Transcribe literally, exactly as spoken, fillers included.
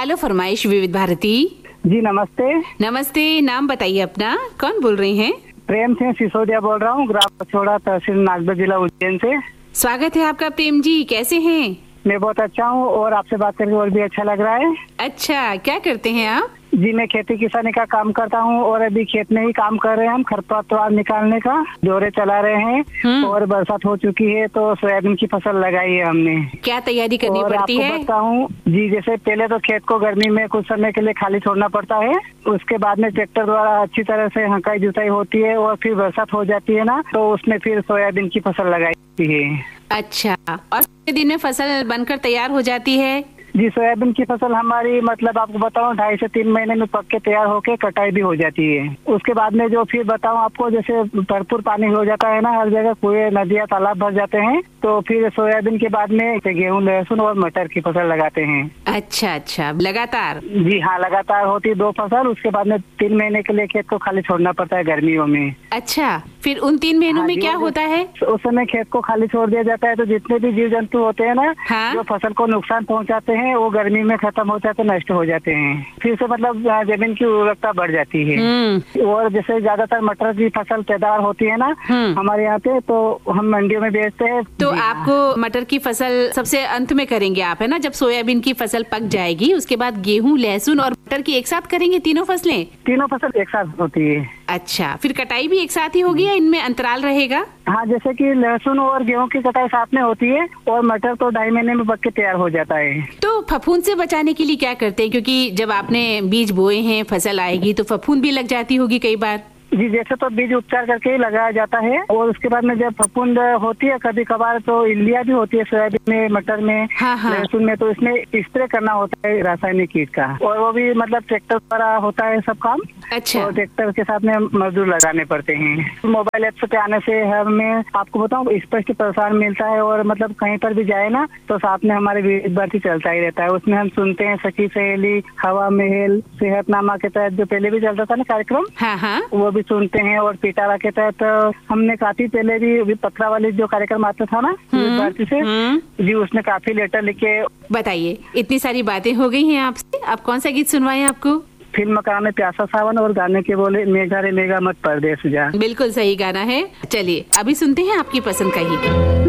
Hello फरमाइश विविध भारती। जी नमस्ते। नमस्ते, नाम बताइए अपना, कौन बोल रहे हैं? प्रेम सिंह सिसोदिया बोल रहा हूँ, ग्राम पछोड़ा, तहसील नागदा, जिला उज्जैन से। स्वागत है आपका प्रेम जी, कैसे हैं? मैं बहुत अच्छा हूँ और आपसे बात करके और भी अच्छा लग रहा है। अच्छा, क्या करते हैं आप? जी मैं खेती किसानी का काम करता हूँ और अभी खेत में ही काम कर रहे हैं हम, खरपतवार निकालने का दौरे चला रहे हैं और बरसात हो चुकी है तो सोयाबीन की फसल लगाई है हमने। क्या तैयारी करनी और पड़ती आपको है? बताऊँ जी, जैसे पहले तो खेत को गर्मी में कुछ समय के लिए खाली छोड़ना पड़ता है, उसके बाद में ट्रैक्टर द्वारा अच्छी तरह से हंकाई जुताई होती है और फिर बरसात हो जाती है ना, तो उसमें फिर सोयाबीन की फसल लगाई जाती है। अच्छा, और कितने दिन में फसल बनकर तैयार हो जाती है? जी सोयाबीन की फसल हमारी मतलब आपको बताऊं ढाई से तीन महीने में पक के तैयार होके कटाई भी हो जाती है। उसके बाद में जो फिर बताऊं आपको, जैसे भरपूर पानी हो जाता है ना, हर जगह कुएं, नदियां, तालाब भर जाते हैं, तो फिर सोयाबीन के बाद में गेहूं, लहसुन और मटर की फसल लगाते हैं। अच्छा अच्छा, लगातार? जी हाँ, लगातार होती है दो फसल। उसके बाद में तीन महीने के लिए खेत को खाली छोड़ना पड़ता है गर्मियों में। अच्छा, फिर उन तीन महीनों हाँ, में क्या होता है? उस समय खेत को खाली छोड़ दिया जाता है तो जितने भी जीव जंतु होते हैं ना, हाँ? जो फसल को नुकसान पहुंचाते हैं, वो गर्मी में खत्म हो जाते, नष्ट हो जाते हैं। फिर से मतलब जमीन की उर्वरकता बढ़ जाती है। और जैसे ज्यादातर मटर की फसल पैदावार होती है ना हमारे यहाँ पे, तो हम मंडियों में बेचते हैं। तो आपको मटर की फसल सबसे अंत में करेंगे आप, है ना? जब सोयाबीन की फसल पक जाएगी उसके बाद गेहूं, लहसुन और मटर की एक साथ करेंगे तीनों फसलें? तीनों फसल एक साथ होती है। अच्छा, फिर कटाई भी एक साथ ही होगी या इनमें अंतराल रहेगा? हाँ, जैसे कि लहसुन और गेहूं की कटाई साथ में होती है और मटर तो ढाई महीने में पक के तैयार हो जाता है। तो फफूंद से बचाने के लिए क्या करते हैं? क्योंकि जब आपने बीज बोए हैं, फसल आएगी तो फफूंद भी लग जाती होगी कई बार। जी, जैसे तो बीज उपचार करके ही लगाया जाता है और उसके बाद में जब फफूंद होती है कभी कभार तो इल्लियाँ भी होती है सोयाबीन में, मटर में, हाँ हाँ। लहसुन में, तो इसमें स्प्रे करना होता है रासायनिक कीट का, और वो भी मतलब ट्रैक्टर द्वारा होता है सब काम। अच्छा। और ट्रैक्टर के साथ में मजदूर लगाने पड़ते हैं। मोबाइल ऐप पे आने से हमें आपको बताऊं स्पष्ट प्रसारण मिलता है और मतलब कहीं पर भी जाए ना तो साथ में हमारे विविध भारती चलता ही रहता है। उसमें हम सुनते हैं सखी सहेली, हवा महल, सेहतनामा के तहत जो पहले भी चलता था ना कार्यक्रम, हाँ हाँ, वो भी सुनते हैं। और पिटारा के तहत हमने काफी पहले भी पत्रा वाली जो कार्यक्रम आता था ना विविध भारती से, जी उसमें काफी लेटर लिखे। बताइए, इतनी सारी बातें हो गई हैं आपसे, आप कौन सा गीत सुनवाएं आपको? फिल्म का नाम है प्यासा सावन और गाने के बोले मेघा रे मेघा मत परदेस जा। बिल्कुल सही गाना है। चलिए अभी सुनते हैं आपकी पसंद का ही।